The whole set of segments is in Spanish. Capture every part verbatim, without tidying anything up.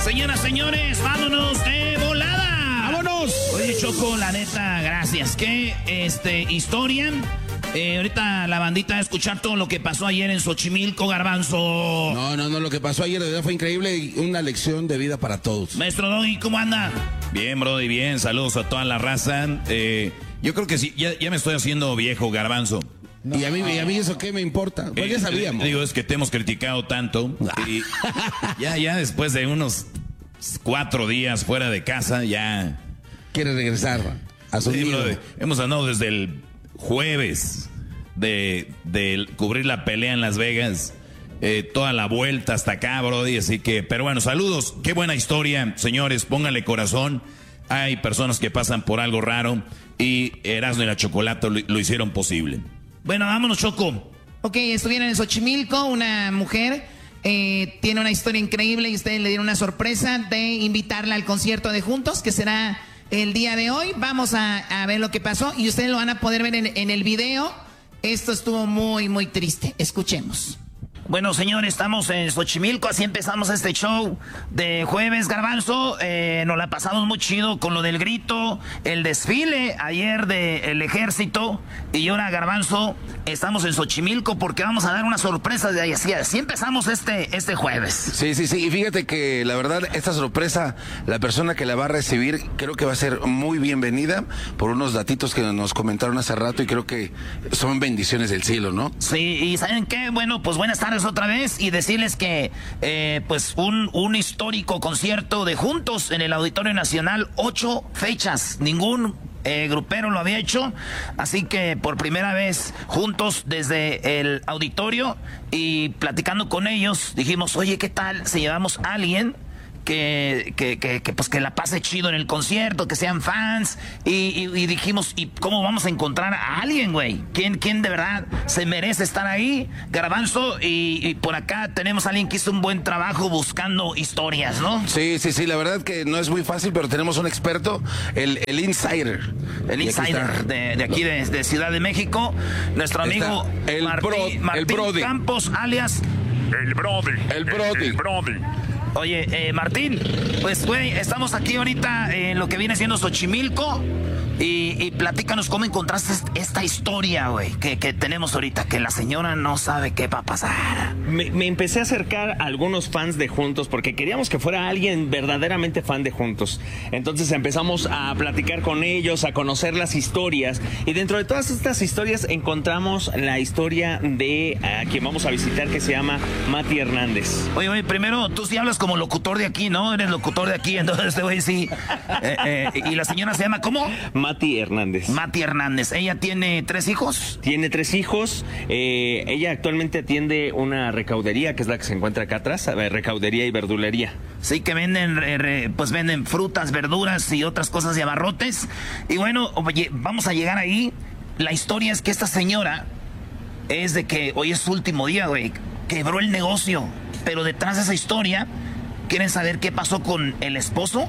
Señoras, señores, vámonos de volada. ¡Vámonos! Oye, Choco, la neta, gracias. Qué este, historia. Eh, ahorita la bandita va a escuchar todo lo que pasó ayer en Xochimilco, Garbanzo. No, no, no, lo que pasó ayer de verdad fue increíble y una lección de vida para todos. Maestro Doggy, ¿cómo anda? Bien, Brody, bien. Saludos a toda la raza. Eh, yo creo que sí, ya, ya me estoy haciendo viejo, Garbanzo. No. ¿Y a mí, y a mí eso qué me importa? Pues Eh, ya sabíamos. Digo, es que te hemos criticado tanto. Y ya, ya después de unos cuatro días fuera de casa, ya... Quiere regresar a su Sí, nido. Brody, hemos andado desde el jueves de, de cubrir la pelea en Las Vegas. Eh, toda la vuelta hasta acá, Brody. Así que, pero bueno, saludos. Qué buena historia, señores. Pónganle corazón. Hay personas que pasan por algo raro y Erasmo y la Chocolata lo, lo hicieron posible. Bueno, vámonos, Choco. Ok, estuvieron en Xochimilco, una mujer eh, tiene una historia increíble y ustedes le dieron una sorpresa de invitarla al concierto de Juntos, que será el día de hoy. Vamos a, a ver lo que pasó y ustedes lo van a poder ver en, en el video. Esto estuvo muy, muy triste. Escuchemos. Bueno, señores, estamos en Xochimilco, así empezamos este show de jueves, Garbanzo. Eh, nos la pasamos muy chido con lo del grito, el desfile ayer del ejército. Y ahora, Garbanzo, estamos en Xochimilco porque vamos a dar una sorpresa de ahí. Así, así empezamos este, este jueves. Sí, sí, sí. Y fíjate que la verdad, esta sorpresa, la persona que la va a recibir, creo que va a ser muy bienvenida por unos datitos que nos comentaron hace rato y creo que son bendiciones del cielo, ¿no? Sí, y ¿saben qué? Bueno, pues buenas tardes otra vez y decirles que eh, pues un, un histórico concierto de Juntos en el Auditorio Nacional, ocho fechas, ningún eh, grupero lo había hecho, así que por primera vez Juntos desde el auditorio y platicando con ellos dijimos, oye, ¿qué tal si llevamos a alguien Que, que, que, que, pues que la pase chido en el concierto, que sean fans? Y, y, y dijimos, ¿y cómo vamos a encontrar a alguien, güey? ¿Quién, ¿Quién de verdad se merece estar ahí? Garbanzo, y, y por acá tenemos a alguien que hizo un buen trabajo buscando historias, ¿no? Sí, sí, sí, la verdad que no es muy fácil, pero tenemos un experto, el, el Insider. El Y aquí Insider está. de, de aquí de, de Ciudad de México, nuestro amigo Está el Martí- Bro- el Martín Brody. Campos, alias... El Brody. El Brody. El, el Brody. Oye, eh, Martín, pues, güey, estamos aquí ahorita en lo que viene siendo Xochimilco y, y platícanos cómo encontraste esta historia, güey, que, que tenemos ahorita, que la señora no sabe qué va a pasar. Me, me empecé a acercar a algunos fans de Juntos porque queríamos que fuera alguien verdaderamente fan de Juntos. Entonces empezamos a platicar con ellos, a conocer las historias y dentro de todas estas historias encontramos la historia de a quien vamos a visitar que se llama Mati Hernández. Oye, oye, primero, tú sí hablas como locutor de aquí, ¿no? Eres locutor de aquí, entonces este güey sí. Eh, eh, y la señora se llama, ¿cómo? Mati Hernández. Mati Hernández. ¿Ella tiene tres hijos? Tiene tres hijos. Eh, ella actualmente atiende una recaudería, que es la que se encuentra acá atrás, eh, recaudería y verdulería. Sí, que venden, eh, re- pues venden frutas, verduras y otras cosas de abarrotes. Y bueno, oye, vamos a llegar ahí. La historia es que esta señora es de que hoy es su último día, güey. Quebró el negocio. Pero detrás de esa historia, ¿quieren saber qué pasó con el esposo?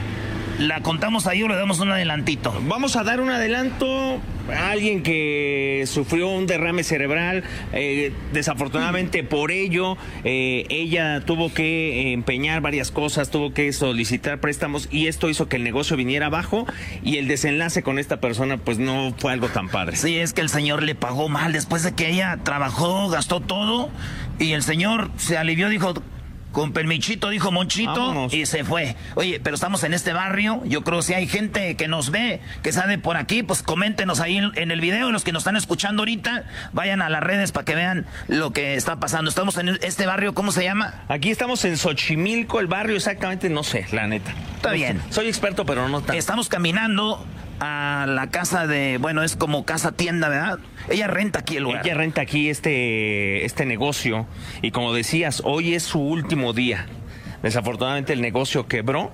¿La contamos ahí o le damos un adelantito? Vamos a dar un adelanto a alguien que sufrió un derrame cerebral. Eh, desafortunadamente por ello, eh, ella tuvo que empeñar varias cosas, tuvo que solicitar préstamos y esto hizo que el negocio viniera abajo y el desenlace con esta persona pues no fue algo tan padre. Sí, es que el señor le pagó mal después de que ella trabajó, gastó todo y el señor se alivió, dijo... Con permichito, dijo Monchito, Vámonos. y se fue. Oye, pero estamos en este barrio. Yo creo que si hay gente que nos ve, que sale por aquí, pues coméntenos ahí en, en el video. Los que nos están escuchando ahorita, vayan a las redes para que vean lo que está pasando. Estamos en este barrio, ¿cómo se llama? Aquí estamos en Xochimilco, el barrio exactamente, no sé, la neta. Está No bien. sé, soy experto, pero no tanto. Estamos caminando a la casa de, bueno, es como casa tienda, ¿verdad? Ella renta aquí el lugar. Ella renta aquí este, este negocio y como decías, hoy es su último día. Desafortunadamente el negocio quebró,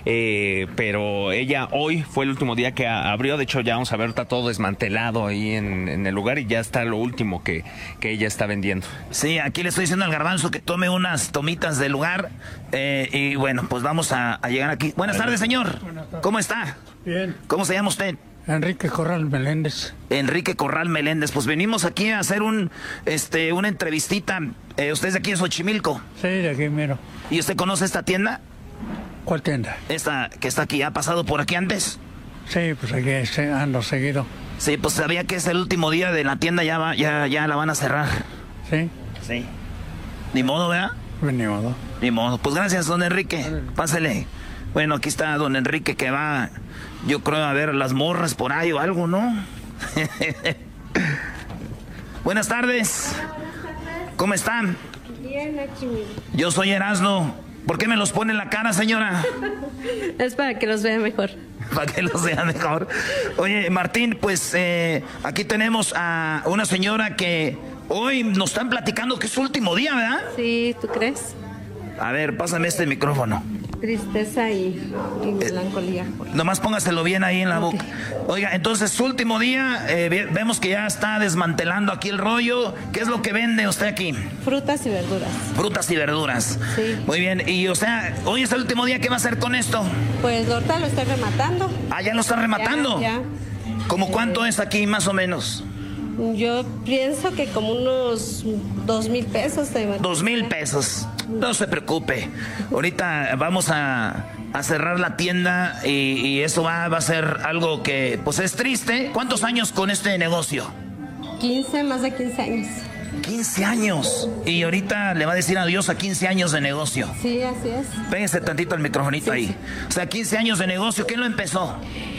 eh, pero ella hoy fue el último día que a- abrió. De hecho ya vamos a ver, está todo desmantelado ahí en, en el lugar y ya está lo último que, que ella está vendiendo. Sí, aquí le estoy diciendo al Garbanzo que tome unas tomitas del lugar. eh, y bueno, pues vamos a, a llegar aquí. Buenas tardes, señor. ¿Cómo está? Bien, ¿Cómo se llama usted? Enrique Corral Meléndez. Enrique Corral Meléndez. Pues venimos aquí a hacer un, este, una entrevistita. Eh, usted es de aquí de Xochimilco. Sí, de aquí miro. ¿Y usted conoce esta tienda? ¿Cuál tienda? Esta que está aquí, ¿ha pasado por aquí antes? Sí, pues aquí se- ando seguido. Sí, pues sabía que es el último día de la tienda, ya va, ya, ya la van a cerrar. Sí, Sí. Ni modo, ¿verdad? pues ni modo. Ni modo. Pues gracias, don Enrique. Pásele. Bueno, aquí está don Enrique que va, yo creo, a ver las morras por ahí o algo, ¿no? Buenas tardes. ¿Cómo están? Bien, Chimil. Yo soy Erasno. ¿Por qué me los pone en la cara, señora? Es para que los vea mejor. Para que los vea mejor. Oye, Martín, pues eh, aquí tenemos a una señora que hoy nos están platicando que es su último día, ¿verdad? Sí, ¿tú crees? A ver, pásame este micrófono. Tristeza y, y melancolía. Nomás póngaselo bien ahí en la boca. Oiga, entonces su último día, eh, ve- vemos que ya está desmantelando aquí el rollo. ¿Qué es lo que vende usted aquí? Frutas y verduras. Frutas y verduras. Sí. Muy bien, y o sea, hoy es el último día, ¿qué va a hacer con esto? Pues ahorita lo estoy rematando. Ah, ya lo está rematando. Ya, ya. ¿Cómo cuánto es aquí, más o menos? Yo pienso que como unos dos mil pesos. te imagino. Dos mil pesos. No se preocupe. Ahorita vamos a, a cerrar la tienda y, y eso va, va a ser algo que, pues es triste. ¿Cuántos años con este negocio? quince, más de quince años. quince años. Y ahorita le va a decir adiós a quince años de negocio. Sí, así es. Pégese tantito el microfonito ahí. O sea, quince años de negocio. ¿Quién lo empezó?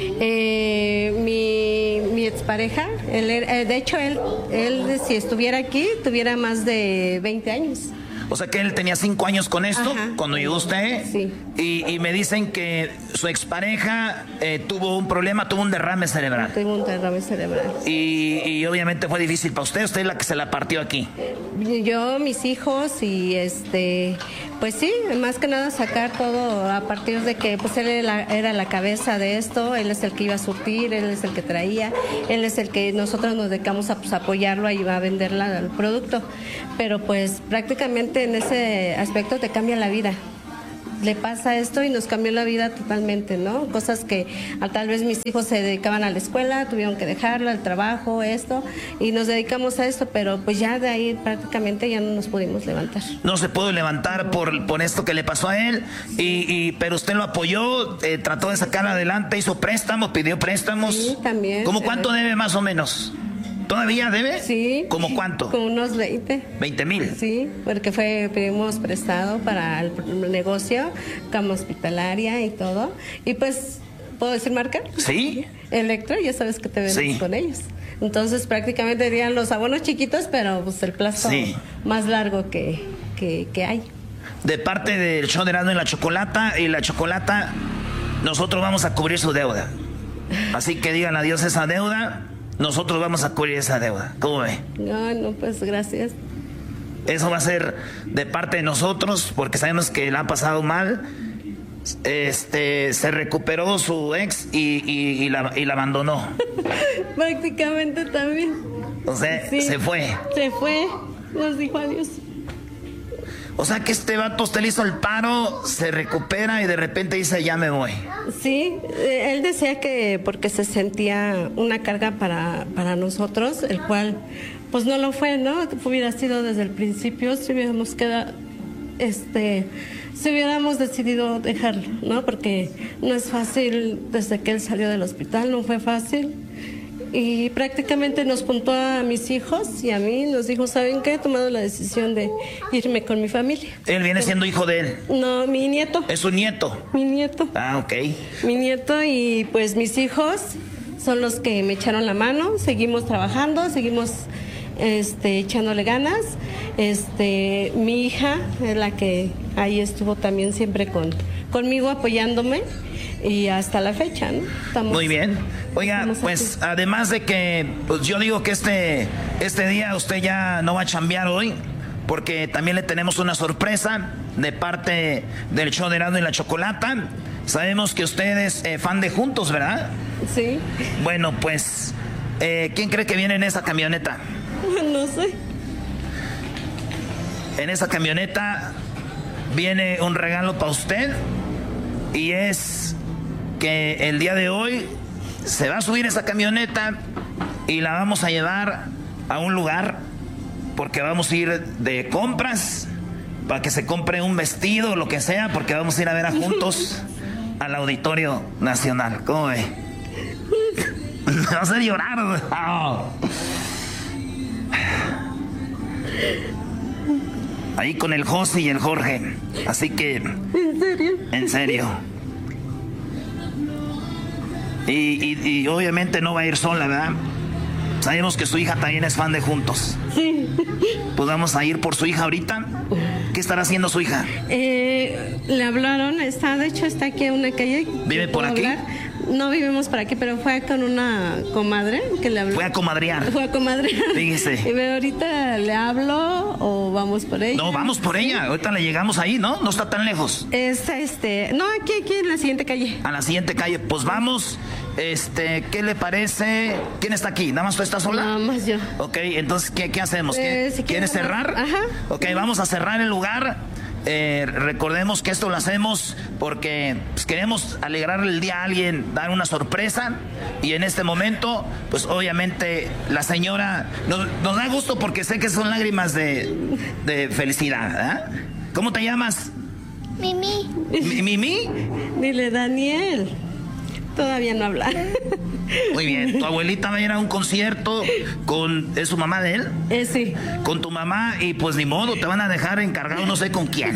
Eh, mi, mi expareja, él, era- eh, de hecho, él, él, si estuviera aquí, tuviera más de veinte años. O sea que él tenía cinco años con esto, Ajá. cuando llegó usted. Sí. Y, y me dicen que su expareja eh, tuvo un problema, tuvo un derrame cerebral. Tengo un derrame cerebral. Y, y obviamente fue difícil para usted. Usted es la que se la partió aquí. Yo, mis hijos y este, pues sí, más que nada sacar todo a partir de que pues él era la, era la cabeza de esto, él es el que iba a surtir, él es el que traía, él es el que nosotros nos dedicamos a pues, apoyarlo y va a vender la- el producto. Pero pues prácticamente en ese aspecto te cambia la vida. Le pasa esto y nos cambió la vida totalmente, ¿no? Cosas que a, tal vez mis hijos se dedicaban a la escuela, tuvieron que dejarla, el trabajo, esto, y nos dedicamos a esto, pero pues ya de ahí prácticamente ya no nos pudimos levantar. No se pudo levantar por, por esto que le pasó a él, y, y pero usted lo apoyó, eh, trató de sacar adelante, hizo préstamo, pidió préstamos. Sí, también. ¿Cómo cuánto debe más o menos? ¿Todavía debe? Sí. ¿Cómo cuánto? Con unos veinte. ¿veinte mil? Sí, porque fue, pedimos prestado para el negocio, cama hospitalaria y todo. Y pues, ¿puedo decir marca? ¿Sí? Electro, ya sabes que te vendes Sí. con ellos. Entonces prácticamente serían los abonos chiquitos, pero pues el plazo Sí. más largo que, que, que hay. De parte del show de Erasmo y la Chocolata, y la Chocolata, nosotros vamos a cubrir su deuda. Así que digan adiós a esa deuda, nosotros vamos a cubrir esa deuda. ¿Cómo ve? No, no, pues gracias. Eso va a ser de parte de nosotros, porque sabemos que la ha pasado mal. Este, se recuperó su ex y, y- y la, y la abandonó. Prácticamente también. O sea, Sí. se fue. Se fue, nos dijo adiós. O sea que este vato, usted le hizo el paro, se recupera y de repente dice, ya me voy. Sí, eh, él decía que porque se sentía una carga para, para nosotros, el cual pues no lo fue, ¿no? Hubiera sido desde el principio si hubiéramos quedado, este, si hubiéramos decidido dejarlo, ¿no? Porque no es fácil desde que él salió del hospital, no fue fácil. Y prácticamente nos juntó a mis hijos y a mí, nos dijo, ¿saben qué? He tomado la decisión de irme con mi familia. Él viene siendo hijo de él. No, mi nieto, Es su nieto. mi nieto. Ah, ok. Mi nieto y pues mis hijos son los que me echaron la mano, seguimos trabajando, seguimos este, echándole ganas. Este, mi hija es la que ahí estuvo también siempre con, conmigo apoyándome y hasta la fecha, ¿no? Estamos, Muy bien. Oiga, estamos pues aquí. además de que, pues yo digo que este, este día usted ya no va a chambear hoy, porque también le tenemos una sorpresa de parte del show de Erasmo y la Chocolata. Sabemos que usted es eh, fan de Juntos, ¿verdad? Sí, Bueno, pues, eh, ¿quién cree que viene en esa camioneta? no sé. En esa camioneta viene un regalo para usted y es que el día de hoy se va a subir esa camioneta y la vamos a llevar a un lugar porque vamos a ir de compras para que se compre un vestido o lo que sea, porque vamos a ir a ver a Juntos al Auditorio Nacional. ¿Cómo ve? Me va a hacer llorar. Oh. Ahí con el José y el Jorge. Así que... ¿En serio? En serio. Y, y, y obviamente no va a ir sola, ¿verdad? Sabemos que su hija también es fan de Juntos. Sí. Pues vamos a ir por su hija ahorita. ¿Qué estará haciendo su hija? Eh, le hablaron, está, de hecho está aquí en una calle. ¿Vive por aquí? Hablar. No vivimos por aquí, pero fue con una comadre que le habló. Fue a comadrear. Fue a comadrear. Fíjese. Y ve, ahorita le hablo o vamos por ella. No, vamos por ella. Ahorita le llegamos ahí, ¿no? No está tan lejos. Es este, no, aquí, aquí en la siguiente calle. A la siguiente calle. Pues vamos. Este, ¿qué le parece? ¿Quién está aquí? ¿Nada más tú estás sola? Nada más yo. Ok, entonces, ¿qué, qué hacemos? ¿Qué, Eh, si ¿Quieres quieres cerrar? Ajá. Ok, vamos a cerrar el lugar. Eh, recordemos que esto lo hacemos porque pues, queremos alegrarle el día a alguien, dar una sorpresa. Y en este momento, pues obviamente la señora nos, nos da gusto porque sé que son lágrimas de, de felicidad. ¿Eh? ¿Cómo te llamas? Mimi. ¿Mi- ¿Mimi? Dile, Daniel. Todavía no habla. Muy bien, tu abuelita va a ir a un concierto con... ¿Es su mamá de él? Eh, sí. Con tu mamá y pues ni modo, te van a dejar encargado no sé con quién.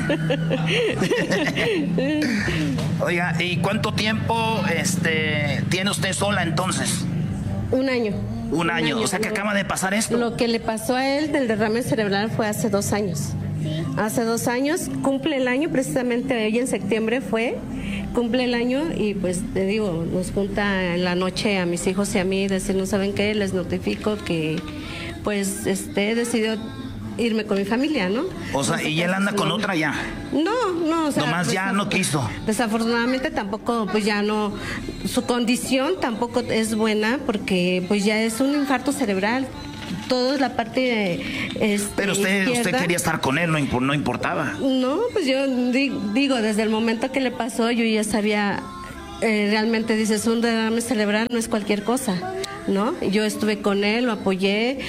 Oiga, ¿y cuánto tiempo este tiene usted sola entonces? Un año. Un año, o sea que acaba de pasar esto. Lo que le pasó a él del derrame cerebral fue hace dos años. Hace dos años, cumple el año, precisamente hoy en septiembre fue, cumple el año y pues te digo, nos junta en la noche a mis hijos y a mí, decir, no saben qué, les notifico que pues este, he decidido irme con mi familia, ¿no? O sea, y él anda con otra ya. No, no, o sea, Nomás ya no quiso. Desafortunadamente tampoco, pues ya no, su condición tampoco es buena porque pues ya es un infarto cerebral. Todo es la parte de, este, Pero usted, usted izquierda. quería estar con él, no, imp- no importaba. No, pues yo di- digo, desde el momento que le pasó, yo ya sabía, eh, realmente dices, un derrame cerebral no es cualquier cosa, ¿no? Yo estuve con él, lo apoyé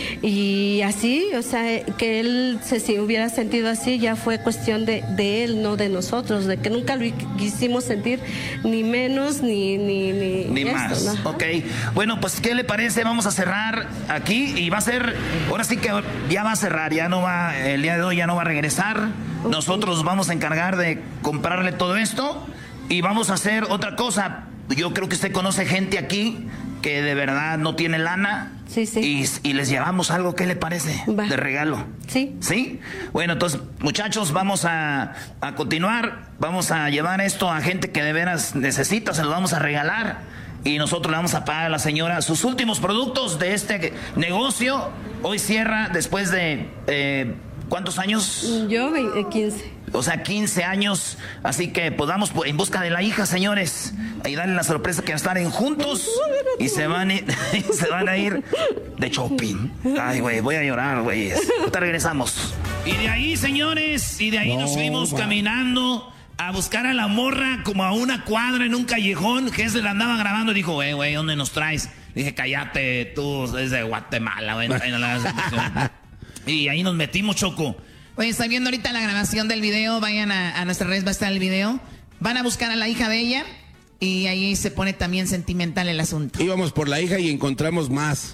y así, o sea, que él se si hubiera sentido así ya fue cuestión de, de él, no de nosotros, de que nunca lo quisimos sentir ni menos ni ni ni, Ni esto, más. ¿no? Ok. Bueno, pues, ¿qué le parece? Vamos a cerrar aquí y va a ser, ahora sí que ya va a cerrar, ya no va, el día de hoy ya no va a regresar. Nosotros vamos a encargar de comprarle todo esto y vamos a hacer otra cosa. Yo creo que usted conoce gente aquí que de verdad no tiene lana. Sí, sí. Y, y les llevamos algo, ¿qué le parece? Va. De regalo. Sí. ¿Sí? Bueno, entonces, muchachos, vamos a, a continuar. Vamos a llevar esto a gente que de veras necesita, se lo vamos a regalar. Y nosotros le vamos a pagar a la señora sus últimos productos de este negocio. Hoy cierra después de... Eh, ¿cuántos años? Yo veinte, quince. O sea, quince años. Así que pues vamos en busca de la hija, señores. Y darle la sorpresa que estar en juntos. Y se van, a ir, se van a ir de shopping. Ay, güey, voy a llorar, güey. Ahorita regresamos. Y de ahí, señores, y de ahí nos fuimos caminando a buscar a la morra como a una cuadra en un callejón. Que se la andaba grabando y dijo, güey, güey, ¿dónde nos traes? Dije, cállate, tú, es de Guatemala, güey. No, no le hagas emoción. Y ahí nos metimos, Choco. Oye, está viendo ahorita la grabación del video. Vayan a, a nuestras redes, va a estar el video. Van a buscar a la hija de ella. Y ahí se pone también sentimental el asunto. Íbamos por la hija y encontramos más.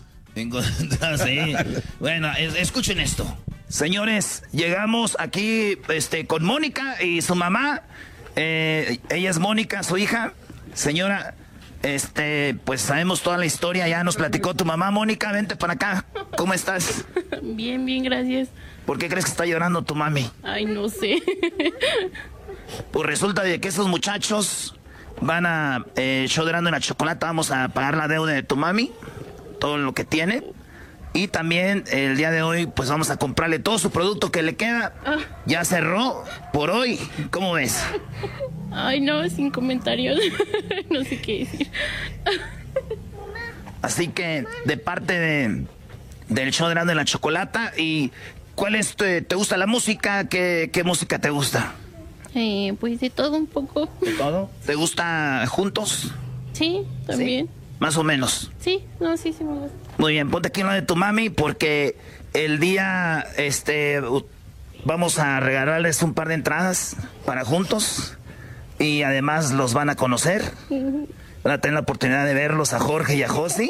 Sí. Bueno, es- escuchen esto. Señores, llegamos aquí este, con Mónica y su mamá. Eh, ella es Mónica, su hija. Señora, este, pues sabemos toda la historia. Ya nos platicó tu mamá. Mónica, vente para acá. ¿Cómo estás? Bien, bien, gracias. ¿Por qué crees que está llorando tu mami? Ay, no sé. Pues resulta de que esos muchachos van a eh, show de Erasmo y la Chocolata. Vamos a pagar la deuda de tu mami, todo lo que tiene. Y también el día de hoy, pues vamos a comprarle todo su producto que le queda. Ah. Ya cerró por hoy. ¿Cómo ves? Ay, no, sin comentarios. No sé qué decir. Así que de parte de, del show de Erasmo y la Chocolata. ¿Y cuál es, te, te gusta la música? ¿Qué, qué música te gusta? Eh, pues de todo un poco. ¿Todo? ¿Te gusta Juntos? Sí, también. Más o menos. Sí, no, sí, sí me gusta. Muy bien, ponte aquí en lo de tu mami porque el día, este, u- vamos a regalarles un par de entradas para juntos. Y además los van a conocer. Van a tener la oportunidad de verlos a Jorge y a Josi.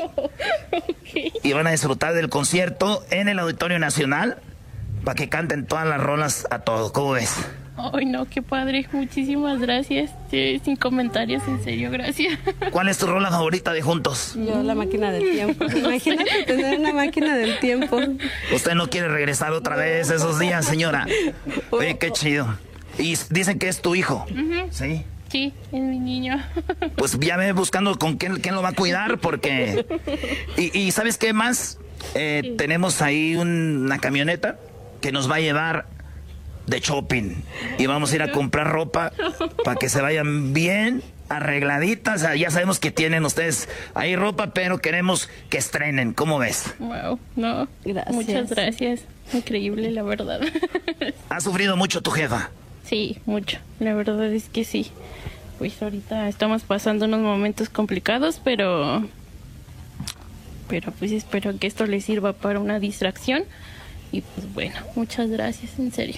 Y van a disfrutar del concierto en el Auditorio Nacional para que canten todas las rolas a todos. ¿Cómo ves? Ay, no, qué padre. Muchísimas gracias. Sí, sin comentarios, en serio, gracias. ¿Cuál es tu rola favorita de Juntos? Yo, La Máquina del Tiempo. Imagínate tener una máquina del tiempo. ¿Usted no quiere regresar otra vez esos días, señora? Oye, qué chido. Y dicen que es tu hijo. Uh-huh. ¿Sí? Sí, es mi niño. Pues ya ve buscando con quién, quién lo va a cuidar, porque... Y, y ¿sabes qué más? Eh, sí. Tenemos ahí un, una camioneta que nos va a llevar de shopping. Y vamos a ir a comprar ropa para que se vayan bien arregladitas. O sea, ya sabemos que tienen ustedes ahí ropa, pero queremos que estrenen. ¿Cómo ves? Wow, no. Gracias. Muchas gracias. Increíble, la verdad. ¿Ha sufrido mucho tu jefa? Sí, mucho. La verdad es que sí. Pues ahorita estamos pasando unos momentos complicados, pero... Pero pues espero que esto les sirva para una distracción. Y pues bueno, muchas gracias, en serio.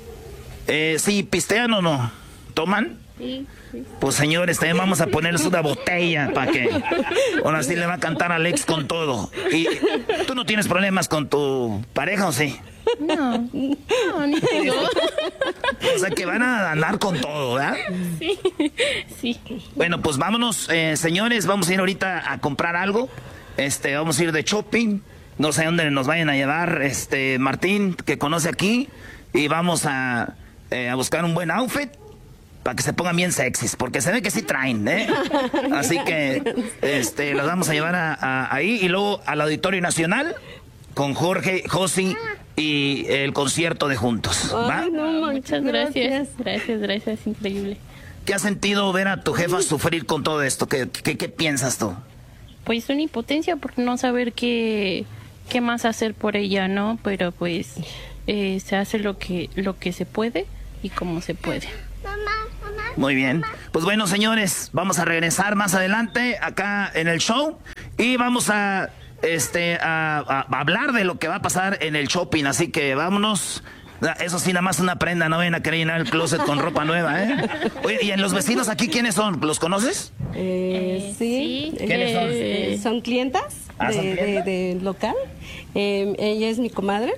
Eh, sí, ¿pistean o no? ¿Toman? Sí, sí. Pues señores, también vamos a ponerles una botella para que... Ahora sí le va a cantar a Alex con todo. ¿Y tú no tienes problemas con tu pareja o sí? No, no, ni tengo. O sea que van a andar con todo, ¿verdad? Sí, sí. Bueno, pues vámonos, eh, señores, vamos a ir ahorita a comprar algo. Este, vamos a ir de shopping. No sé dónde nos vayan a llevar, este, Martín, que conoce aquí. Y vamos a, eh, a buscar un buen outfit para que se pongan bien sexys, porque se ve que sí traen, ¿eh? Así que, este, los vamos a llevar a, a, ahí y luego al Auditorio Nacional con Jorge, Josi y el concierto de Juntos. ¿Va? Ay, no, No, muchas gracias. Gracias, gracias, increíble. ¿Qué has sentido ver a tu jefa sufrir con todo esto? ¿Qué, qué, qué piensas tú? Pues una impotencia por no saber qué, qué más hacer por ella, ¿no? Pero pues eh, se hace lo que, lo que se puede y como se puede. Muy bien. Pues bueno, señores, vamos a regresar más adelante acá en el show y vamos a... Este, a, a, a hablar de lo que va a pasar en el shopping, así que vámonos. Eso sí, nada más una prenda, no vayan a querer llenar el closet con ropa nueva, ¿eh? Oye, ¿y en los vecinos aquí quiénes son? ¿Los conoces? Eh, Eh, sí. sí. ¿Quiénes son? Eh, son clientas Ah, de, ¿son clientas? de- de local. Eh, ella es mi comadre.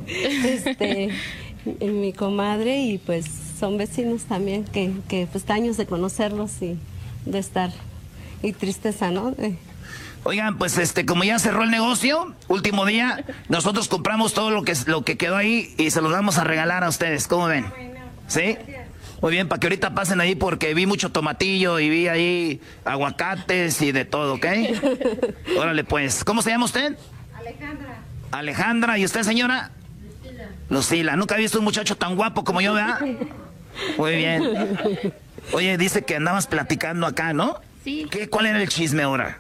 este, eh, mi comadre y pues son vecinos también que, que pues años de conocerlos y de estar y tristeza, ¿no? De- Oigan, pues este, como ya cerró el negocio, último día, nosotros compramos todo lo que, lo que quedó ahí y se los vamos a regalar a ustedes. ¿Cómo ven? ¿Sí? Muy bien, para que ahorita pasen ahí porque vi mucho tomatillo y vi ahí aguacates y de todo, ¿ok? Órale, pues. ¿Cómo se llama usted? Alejandra. Alejandra. ¿Y usted, señora? Lucila. Lucila. Nunca he visto un muchacho tan guapo como yo, ¿verdad? Muy bien. Oye, dice que andabas platicando acá, ¿no? Sí. ¿Qué, ¿Cuál era el chisme ahora?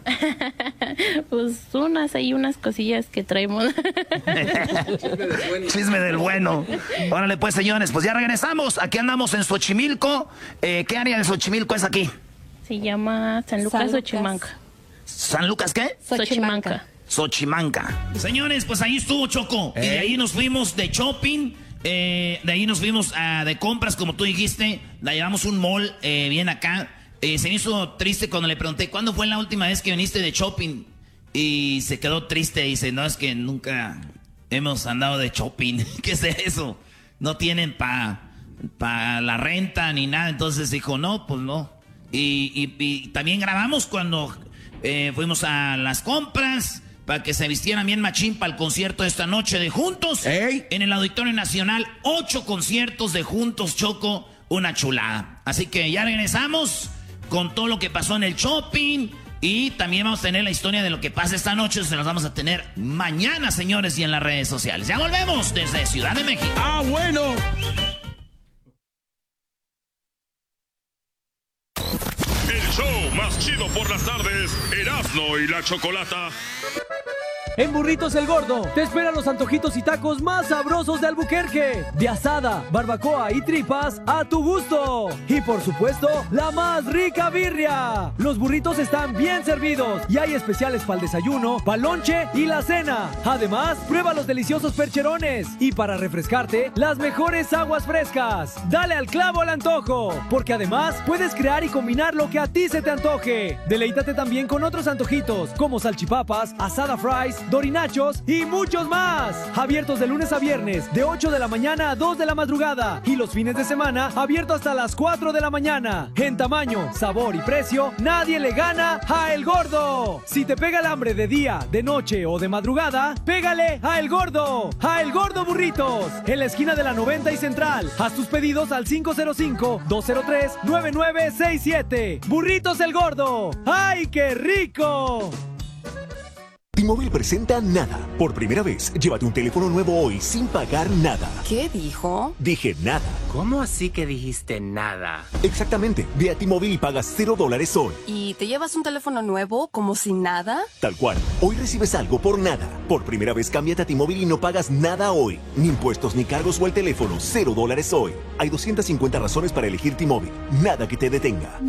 Pues unas hay unas cosillas que traemos. Chisme del bueno. Órale pues, señores, pues ya regresamos. Aquí andamos en Xochimilco. Eh, ¿Qué área de Xochimilco es aquí? Se llama San Lucas, San Lucas. Xochimanca. ¿San Lucas qué? Xochimanca. Xochimanca. Señores, pues ahí estuvo Choco. Y de ahí nos fuimos de shopping. Eh, de ahí nos fuimos a, de compras, como tú dijiste. La llevamos un mall eh, bien acá. Eh, se me hizo triste cuando le pregunté, ¿cuándo fue la última vez que viniste de shopping? Y se quedó triste. Dice, no, es que nunca hemos andado de shopping. ¿Qué es eso? No tienen para pa la renta ni nada. Entonces dijo, no, pues no. Y, y, y también grabamos cuando eh, fuimos a las compras para que se vistieran bien machín para el concierto de esta noche de Juntos. ¡Ey! En el Auditorio Nacional. Ocho conciertos de Juntos, Choco. Una chulada. Así que ya regresamos con todo lo que pasó en el shopping. Y también vamos a tener la historia de lo que pasa esta noche. Se los vamos a tener mañana, señores, y en las redes sociales. Ya volvemos desde Ciudad de México. ¡Ah, bueno! El show más chido por las tardes, Erasmo y la Chocolata. En Burritos El Gordo te esperan los antojitos y tacos más sabrosos de Albuquerque. De asada, barbacoa y tripas a tu gusto. Y por supuesto, la más rica birria. Los burritos están bien servidos y hay especiales para el desayuno, para el lonche y la cena. Además, prueba los deliciosos percherones. Y para refrescarte, las mejores aguas frescas. Dale al clavo al antojo, porque además puedes crear y combinar lo que a ti se te antoje. Deleítate también con otros antojitos como salchipapas, asada fries, dorinachos y muchos más. Abiertos de lunes a viernes de ocho de la mañana a dos de la madrugada y los fines de semana abierto hasta las cuatro de la mañana. En tamaño, sabor y precio, nadie le gana a El Gordo. Si te pega el hambre de día, de noche o de madrugada, pégale a El Gordo. A El Gordo Burritos, en la esquina de la noventa y Central. Haz tus pedidos al cinco cero cinco, dos cero tres, nueve nueve seis siete. Burritos El Gordo. ¡Ay, qué rico! T-Mobile presenta Nada. Por primera vez, llévate un teléfono nuevo hoy sin pagar nada. ¿Qué dijo? Dije nada. ¿Cómo así que dijiste nada? Exactamente. Ve a T-Mobile y pagas cero dólares hoy. ¿Y te llevas un teléfono nuevo como si nada? Tal cual. Hoy recibes algo por nada. Por primera vez, cámbiate a T-Mobile y no pagas nada hoy. Ni impuestos ni cargos o el teléfono. Cero dólares hoy. Hay doscientas cincuenta razones para elegir T-Mobile. Nada que te detenga.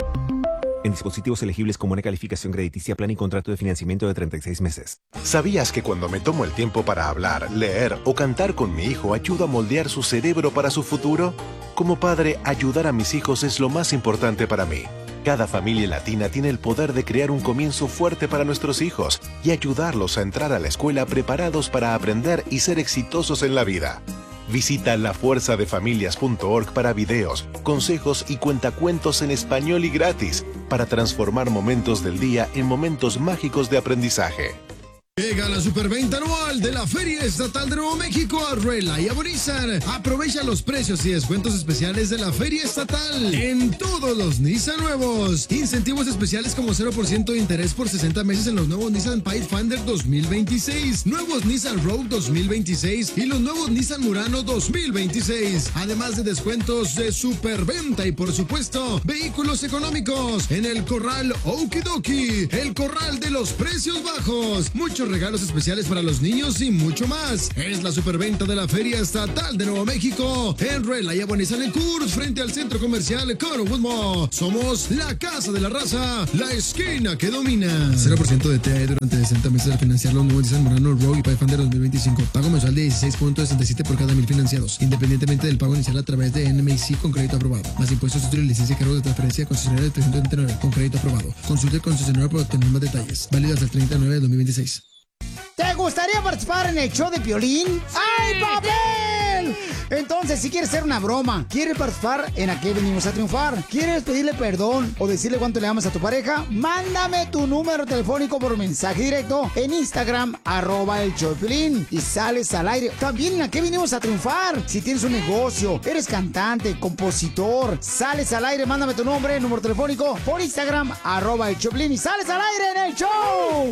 En dispositivos elegibles con buena calificación crediticia, plan y contrato de financiamiento de treinta y seis meses. ¿Sabías que cuando me tomo el tiempo para hablar, leer o cantar con mi hijo ayuda a moldear su cerebro para su futuro? Como padre, ayudar a mis hijos es lo más importante para mí. Cada familia latina tiene el poder de crear un comienzo fuerte para nuestros hijos y ayudarlos a entrar a la escuela preparados para aprender y ser exitosos en la vida. Visita la fuerza de familias punto org para videos, consejos y cuentacuentos en español y gratis para transformar momentos del día en momentos mágicos de aprendizaje. Llega la superventa anual de la Feria Estatal de Nuevo México a Reliable Nissan. Aprovecha los precios y descuentos especiales de la Feria Estatal en todos los Nissan nuevos. Incentivos especiales como cero por ciento de interés por sesenta meses en los nuevos Nissan Pathfinder dos mil veintiséis, nuevos Nissan Rogue dos mil veintiséis y los nuevos Nissan Murano dos mil veintiséis. Además de descuentos de superventa y por supuesto vehículos económicos en el Corral Okidoki, el Corral de los Precios Bajos. Muchos regalos especiales para los niños y mucho más. Es la superventa de la Feria Estatal de Nuevo México en Reliable Nissan en Coors, frente al centro comercial Cornwood Mall. Somos la casa de la raza, la esquina que domina. cero por ciento de T A E durante sesenta meses al financiar los nuevos Nissan Murano, Rogue y Pathfinder dos mil veinticinco. Pago mensual de dieciséis punto sesenta y siete por cada mil financiados, independientemente del pago inicial a través de N M I C con crédito aprobado. Más impuestos, título y licencia y cargos de transferencia de concesionario de trescientos treinta y nueve con crédito aprobado. Consulte el concesionario para obtener más detalles. Válido hasta el treinta de noviembre de dos mil veintiséis. ¿Te gustaría participar en el show de Piolín? ¡Sí! ¡Ay, papel! Entonces, si quieres hacer una broma, quieres participar en Aquí Venimos a Triunfar, quieres pedirle perdón o decirle cuánto le amas a tu pareja, mándame tu número telefónico por mensaje directo en Instagram, arroba el show de Piolín, y sales al aire. También en Aquí Venimos a Triunfar. Si tienes un negocio, eres cantante, compositor, sales al aire, mándame tu nombre, número telefónico por Instagram, arroba el show de Piolín, y sales al aire en el show.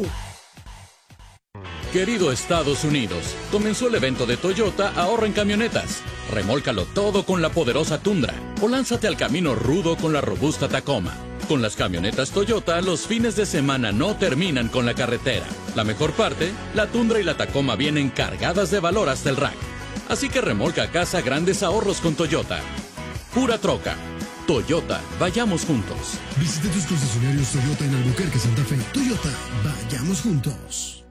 Querido Estados Unidos, comenzó el evento de Toyota Ahorra en Camionetas. Remólcalo todo con la poderosa Tundra o lánzate al camino rudo con la robusta Tacoma. Con las camionetas Toyota, los fines de semana no terminan con la carretera. La mejor parte, la Tundra y la Tacoma vienen cargadas de valor hasta el rack. Así que remolca a casa grandes ahorros con Toyota. Pura troca. Toyota, vayamos juntos. Visite tus concesionarios Toyota en Albuquerque, Santa Fe. Toyota, vayamos juntos.